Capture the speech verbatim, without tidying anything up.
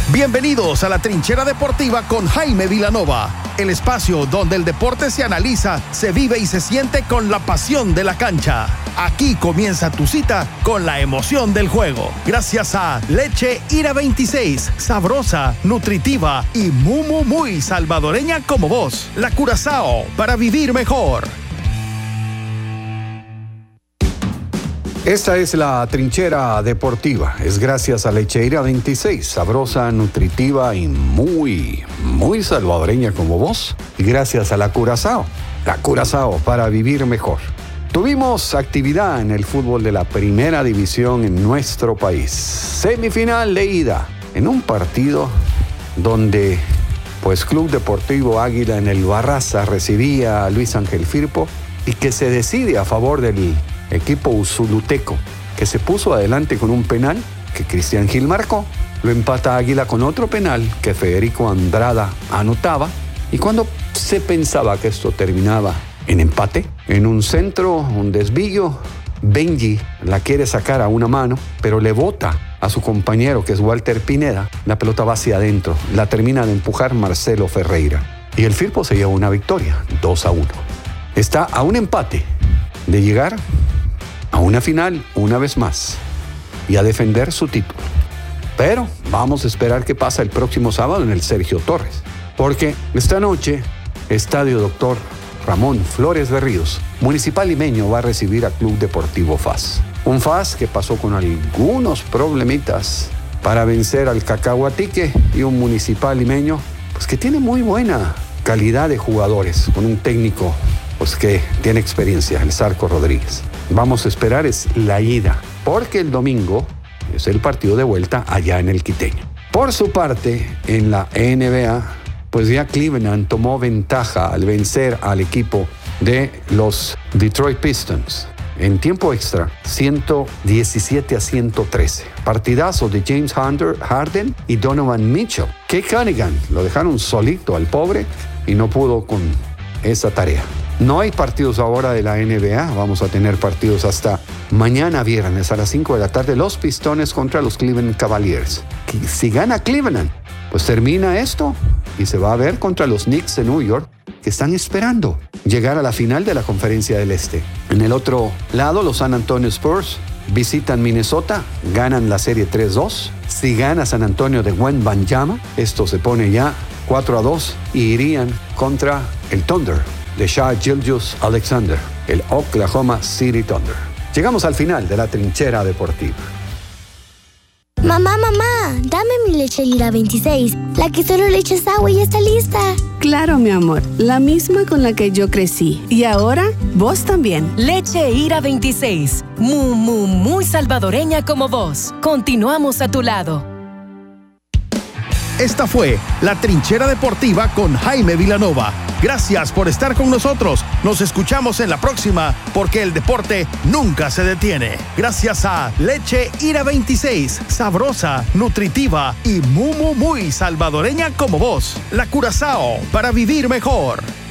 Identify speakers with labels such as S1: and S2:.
S1: Bienvenidos a la Trinchera Deportiva con Jaime Vilanova, el espacio donde el deporte se analiza, se vive y se siente con la pasión de la cancha. Aquí comienza tu cita con la emoción del juego. Gracias a Leche Ira veintiséis, sabrosa, nutritiva y muy, muy, muy salvadoreña como vos. La Curazao, para vivir mejor.
S2: Esta es la Trinchera Deportiva. Es gracias a Lecheira veintiséis, sabrosa, nutritiva y muy, muy salvadoreña como vos. Y gracias a la Curazao. La Curazao, para vivir mejor. Tuvimos actividad en el fútbol de la primera división en nuestro país. Semifinal de ida en un partido donde pues Club Deportivo Águila en el Barraza recibía a Luis Ángel Firpo y que se decide a favor del equipo usuluteco, que se puso adelante con un penal que Cristian Gil marcó. Lo empata Águila con otro penal que Federico Andrada anotaba. Y cuando se pensaba que esto terminaba en empate, en un centro, un desvío, Benji la quiere sacar a una mano, pero le bota a su compañero, que es Walter Pineda. La pelota va hacia adentro. La termina de empujar Marcelo Ferreira. Y el Firpo se lleva una victoria, dos a uno. Está a un empate de llegar a una final una vez más y a defender su título. Pero vamos a esperar qué pasa el próximo sábado en el Sergio Torres, porque esta noche Estadio Doctor Ramón Flores Berríos, Municipal Limeño, va a recibir a Club Deportivo F A S. Un F A S que pasó con algunos problemitas para vencer al Cacahuatique, y un Municipal Limeño pues que tiene muy buena calidad de jugadores, con un técnico pues que tiene experiencia, el Zarco Rodríguez. Vamos a esperar es la ida, porque el domingo es el partido de vuelta allá en el Quiteño. Por su parte, en la N B A, pues ya Cleveland tomó ventaja al vencer al equipo de los Detroit Pistons en tiempo extra, ciento diecisiete a ciento trece. Partidazo de James Harden y Donovan Mitchell. Kay Cunningham lo dejaron solito al pobre y no pudo con esa tarea. No hay partidos ahora de la N B A, vamos a tener partidos hasta mañana viernes a las cinco de la tarde, los Pistones contra los Cleveland Cavaliers. Si gana Cleveland, pues termina esto y se va a ver contra los Knicks de New York, que están esperando llegar a la final de la Conferencia del Este. En el otro lado, los San Antonio Spurs visitan Minnesota, ganan la serie tres dos. Si gana San Antonio de Wembanyama, esto se pone ya cuatro a dos y irían contra el Thunder de Shai Gilgeous-Alexander, el Oklahoma City Thunder. Llegamos al final de la Trinchera Deportiva.
S3: Mamá, mamá, dame mi leche Ira veintiséis, la que solo le echas agua y está lista.
S4: Claro, mi amor, la misma con la que yo crecí. Y ahora, vos también.
S5: Leche Ira veintiséis, muy, muy, muy salvadoreña como vos. Continuamos a tu lado.
S1: Esta fue la Trinchera Deportiva con Jaime Vilanova. Gracias por estar con nosotros. Nos escuchamos en la próxima, porque el deporte nunca se detiene. Gracias a Leche Ira veintiséis, sabrosa, nutritiva y muy, muy, muy salvadoreña como vos. La Curazao, para vivir mejor.